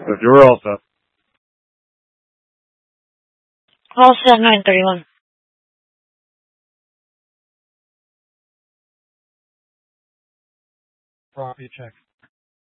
So if you're all set. All set, 931. Property check.